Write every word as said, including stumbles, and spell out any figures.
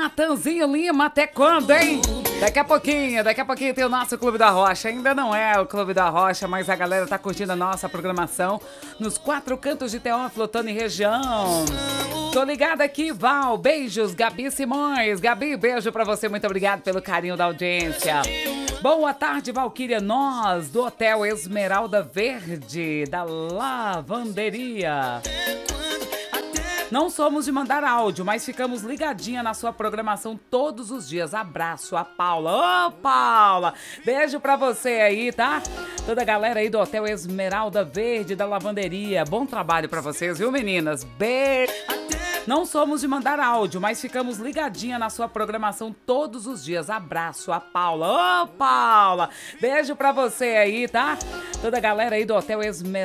Natanzinho Lima, até quando, hein? Daqui a pouquinho, daqui a pouquinho tem o nosso Clube da Rocha. Ainda não é o Clube da Rocha, mas a galera tá curtindo a nossa programação nos quatro cantos de Teófilo, Otoni e região. Tô ligada aqui, Val. Beijos, Gabi Simões. Gabi, beijo pra você. Muito obrigado pelo carinho da audiência. Boa tarde, Valquíria. Nós, do Hotel Esmeralda Verde, da Lavanderia. Não somos de mandar áudio, mas ficamos ligadinha na sua programação todos os dias. Abraço a Paula. Ô, Paula! Beijo pra você aí, tá? Toda a galera aí do Hotel Esmeralda Verde, da Lavanderia. Bom trabalho pra vocês, viu, meninas? Beijo! Não somos de mandar áudio, mas ficamos ligadinha na sua programação todos os dias. Abraço a Paula. Ô, Paula! Beijo pra você aí, tá? Toda a galera aí do Hotel Esmeralda